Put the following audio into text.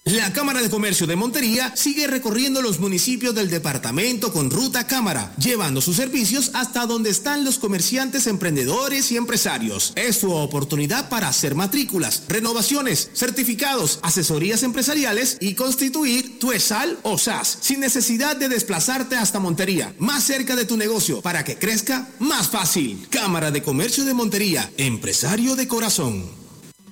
La Cámara de Comercio de Montería sigue recorriendo los municipios del departamento con Ruta Cámara, llevando sus servicios hasta donde están los comerciantes, emprendedores y empresarios. Es tu oportunidad para hacer matrículas, renovaciones, certificados, asesorías empresariales y constituir tu ESAL o SAS sin necesidad de desplazarte hasta Montería, más cerca de tu negocio para que crezca más fácil. Cámara de Comercio de Montería, empresario de corazón.